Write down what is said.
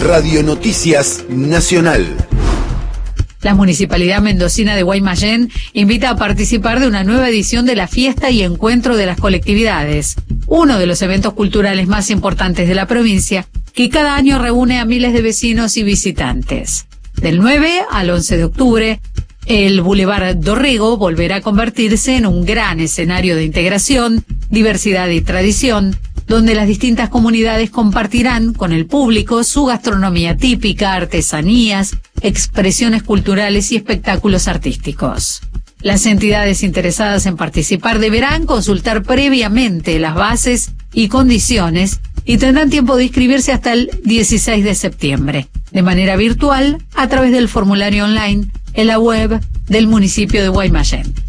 Radio Noticias Nacional. La Municipalidad Mendocina de Guaymallén invita a participar de una nueva edición de la Fiesta y Encuentro de las Colectividades, uno de los eventos culturales más importantes de la provincia, que cada año reúne a miles de vecinos y visitantes. Del 9 al 11 de octubre, el Boulevard Dorrego volverá a convertirse en un gran escenario de integración, diversidad y tradición, donde las distintas comunidades compartirán con el público su gastronomía típica, artesanías, expresiones culturales y espectáculos artísticos. Las entidades interesadas en participar deberán consultar previamente las bases y condiciones y tendrán tiempo de inscribirse hasta el 16 de septiembre, de manera virtual a través del formulario online en la web del municipio de Guaymallén.